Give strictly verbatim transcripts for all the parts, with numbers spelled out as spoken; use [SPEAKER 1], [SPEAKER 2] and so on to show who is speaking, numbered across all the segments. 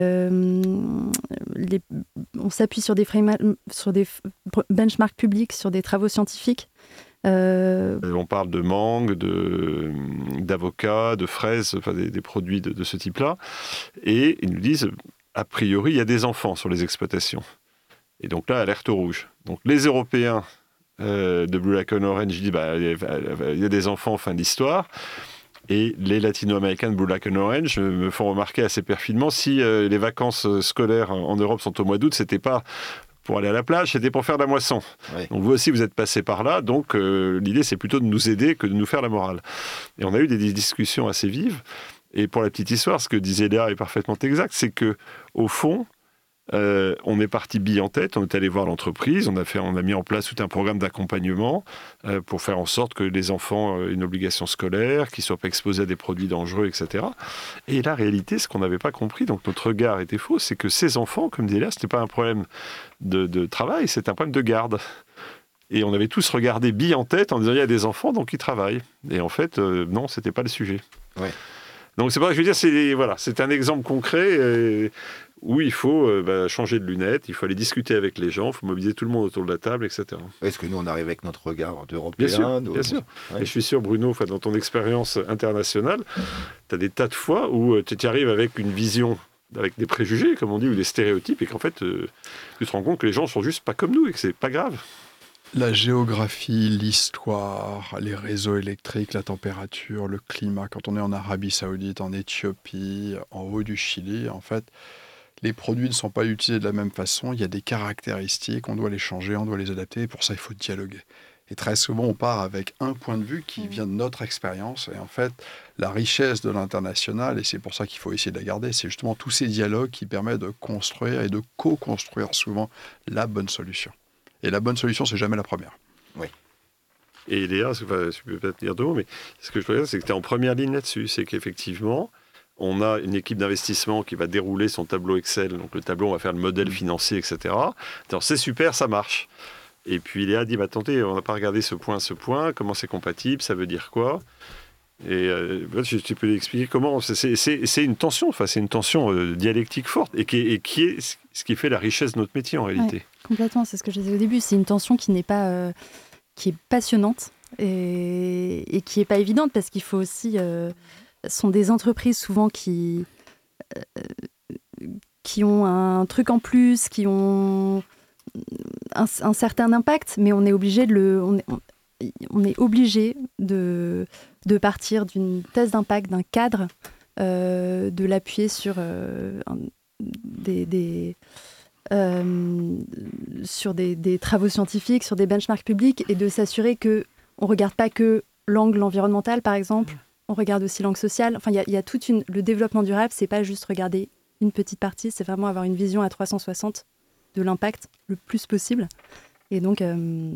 [SPEAKER 1] euh, les, on s'appuie sur des, frame, sur des benchmarks publics, sur des travaux scientifiques.
[SPEAKER 2] Euh... On parle de mangue, de, d'avocat, de fraises, enfin des, des produits de, de ce type-là. Et ils nous disent, a priori, il y a des enfants sur les exploitations. Et donc là, alerte rouge. Donc les Européens euh, de Blue Lagoon Orange disent, bah, il y a des enfants, fin de l'histoire. Et les latino-américains de Blue Lagoon Orange me font remarquer assez perfidement, si euh, les vacances scolaires en Europe sont au mois d'août, c'était pas pour aller à la plage, c'était pour faire de la moisson. Ouais. Donc vous aussi, vous êtes passés par là, donc euh, l'idée, c'est plutôt de nous aider que de nous faire la morale. Et on a eu des discussions assez vives, et pour la petite histoire, ce que disait Léa est parfaitement exact, c'est qu'au fond, euh, on est parti bille en tête, on est allé voir l'entreprise, on a, fait, on a mis en place tout un programme d'accompagnement euh, pour faire en sorte que les enfants aient une obligation scolaire, qu'ils ne soient pas exposés à des produits dangereux, et cetera. Et la réalité, ce qu'on n'avait pas compris, donc notre regard était faux, c'est que ces enfants, comme disait Léa, ce n'était pas un problème de, de travail, c'est un problème de garde. Et on avait tous regardé bille en tête en disant il y a des enfants, donc ils travaillent. Et en fait, euh, non, ce n'était pas le sujet.
[SPEAKER 3] Ouais.
[SPEAKER 2] Donc c'est pas que je veux dire, c'est, voilà, c'est un exemple concret euh, où il faut euh, bah, changer de lunettes, il faut aller discuter avec les gens, il faut mobiliser tout le monde autour de la table, et cetera.
[SPEAKER 3] Est-ce que nous, on arrive avec notre regard d'Européens?
[SPEAKER 2] Bien sûr,
[SPEAKER 3] nous,
[SPEAKER 2] bien sûr.
[SPEAKER 3] Ouais.
[SPEAKER 2] Et je suis sûr, Bruno, dans ton expérience internationale, tu as des tas de fois où tu arrives avec une vision, avec des préjugés, comme on dit, ou des stéréotypes, et qu'en fait, euh, tu te rends compte que les gens sont juste pas comme nous, et que c'est pas grave.
[SPEAKER 4] La géographie, l'histoire, les réseaux électriques, la température, le climat. Quand on est en Arabie Saoudite, en Éthiopie, en haut du Chili, en fait, les produits ne sont pas utilisés de la même façon. Il y a des caractéristiques, on doit les changer, on doit les adapter. Et pour ça, il faut dialoguer. Et très souvent, on part avec un point de vue qui vient de notre expérience. Et en fait, la richesse de l'international, et c'est pour ça qu'il faut essayer de la garder, c'est justement tous ces dialogues qui permettent de construire et de co-construire souvent la bonne solution. Et la bonne solution, c'est jamais la première.
[SPEAKER 3] Oui.
[SPEAKER 2] Et Léa, enfin, je peux peut-être dire deux mots, mais ce que je peux dire, c'est que tu es en première ligne là-dessus. C'est qu'effectivement, on a une équipe d'investissement qui va dérouler son tableau Excel. Donc le tableau, on va faire le modèle financier, et cetera. Alors c'est super, ça marche. Et puis Léa dit, bah, attendez, on n'a pas regardé ce point, ce point, comment c'est compatible, ça veut dire quoi ? Et euh, tu peux expliquer comment c'est, c'est, c'est une tension, enfin c'est une tension euh, dialectique forte et qui, est, et qui est ce qui fait la richesse de notre métier en réalité.
[SPEAKER 1] Ouais, complètement, c'est ce que je disais au début. C'est une tension qui n'est pas, euh, qui est passionnante et, et qui est pas évidente parce qu'il faut aussi, euh, ce sont des entreprises souvent qui euh, qui ont un truc en plus, qui ont un, un certain impact, mais on est obligé de le, on est, on, on est obligé de de partir d'une thèse d'impact, d'un cadre, euh, de l'appuyer sur euh, un, des, des, euh, sur des, des travaux scientifiques, sur des benchmarks publics, et de s'assurer qu'on ne regarde pas que l'angle environnemental, par exemple, on regarde aussi l'angle social. Enfin, il y, y a toute une... Le développement durable, ce n'est pas juste regarder une petite partie, c'est vraiment avoir une vision à trois cent soixante de l'impact le plus possible. Et donc... Euh,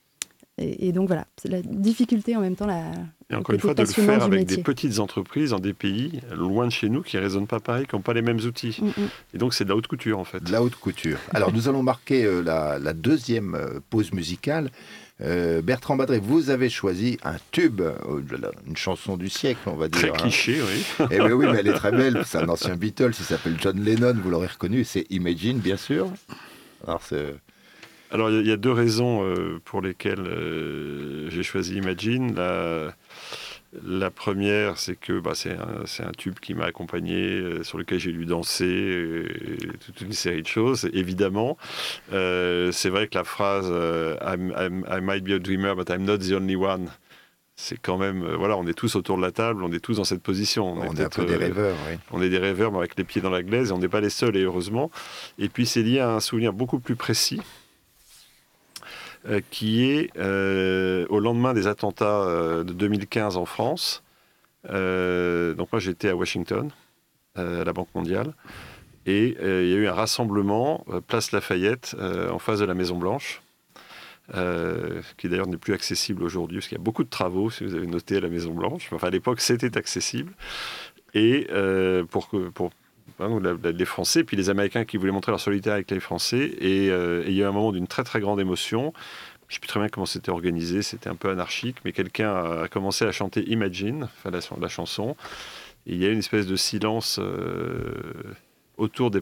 [SPEAKER 1] Et, et donc voilà, c'est la difficulté en même temps. La,
[SPEAKER 2] et encore une fois, de le faire avec métier. Des petites entreprises dans des pays loin de chez nous qui ne raisonnent pas pareil, qui n'ont pas les mêmes outils. Mm-hmm. Et donc c'est de la haute couture en fait.
[SPEAKER 3] De la haute couture. Alors nous allons marquer euh, la, la deuxième euh, pause musicale. Euh, Bertrand Badré, vous avez choisi un tube, euh, une chanson du siècle, on va dire.
[SPEAKER 2] Très cliché, hein.
[SPEAKER 3] oui. Eh bien oui, mais elle est très belle. C'est un ancien Beatles, il s'appelle John Lennon, vous l'aurez reconnu. C'est Imagine, bien sûr. Alors c'est...
[SPEAKER 2] Alors, il y, y a deux raisons euh, pour lesquelles euh, j'ai choisi Imagine. La, la première, c'est que bah, c'est, un, c'est un tube qui m'a accompagné, euh, sur lequel j'ai dû danser, euh, toute une série de choses, évidemment. Euh, c'est vrai que la phrase euh, I'm, I'm, I might be a dreamer, but I'm not the only one. C'est quand même... Euh, voilà, on est tous autour de la table, on est tous dans cette position.
[SPEAKER 3] On, on est un peu des rêveurs,
[SPEAKER 2] euh,
[SPEAKER 3] oui.
[SPEAKER 2] On est des rêveurs, mais avec les pieds dans la glaise, et on n'est pas les seuls, et heureusement. Et puis, c'est lié à un souvenir beaucoup plus précis, Euh, qui est euh, au lendemain des attentats euh, de deux mille quinze en France. Euh, donc moi j'étais à Washington, euh, à la Banque mondiale, et euh, il y a eu un rassemblement euh, place Lafayette euh, en face de la Maison Blanche, euh, qui d'ailleurs n'est plus accessible aujourd'hui parce qu'il y a beaucoup de travaux, si vous avez noté, à la Maison Blanche. Enfin à l'époque c'était accessible, et euh, pour que pour les Français, puis les Américains qui voulaient montrer leur solidarité avec les Français. Et, euh, et il y a eu un moment d'une très très grande émotion. Je ne sais plus très bien comment c'était organisé, c'était un peu anarchique, mais quelqu'un a commencé à chanter Imagine, enfin la, la chanson. Et il y a eu une espèce de silence euh, autour des